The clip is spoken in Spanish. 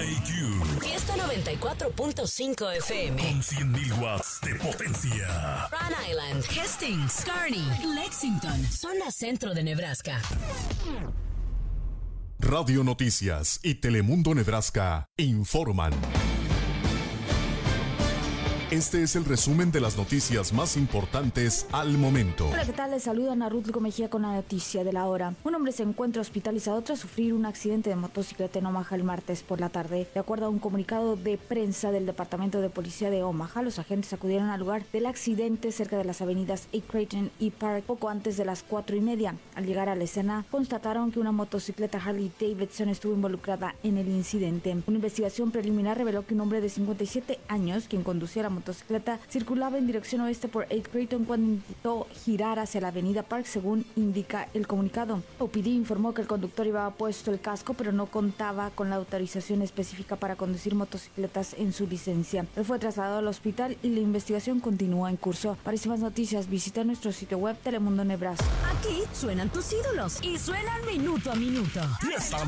Fiesta 94.5 FM. Con 100.000 watts de potencia. Rhode Island, Hastings, Kearney, Lexington, zona centro de Nebraska. Radio Noticias y Telemundo Nebraska informan. Este es el resumen de las noticias más importantes al momento. Hola, ¿qué tal? Les saluda Ana Ruth Mejía con la noticia de la hora. Un hombre se encuentra hospitalizado tras sufrir un accidente de motocicleta en Omaha el martes por la tarde. De acuerdo a un comunicado de prensa del Departamento de Policía de Omaha, los agentes acudieron al lugar del accidente cerca de las avenidas A. Creighton y Park poco antes de las 4:30. Al llegar a la escena, constataron que una motocicleta Harley Davidson estuvo involucrada en el incidente. Una investigación preliminar reveló que un hombre de 57 años, quien conducía la motocicleta, circulaba en dirección oeste por 8 Creighton cuando intentó girar hacia la avenida Park, según indica el comunicado. OPD informó que el conductor llevaba puesto el casco, pero no contaba con la autorización específica para conducir motocicletas en su licencia. Él fue trasladado al hospital y la investigación continúa en curso. Para más noticias, visita nuestro sitio web Telemundo Nebraska. Aquí suenan tus ídolos y suenan minuto a minuto. Fiesta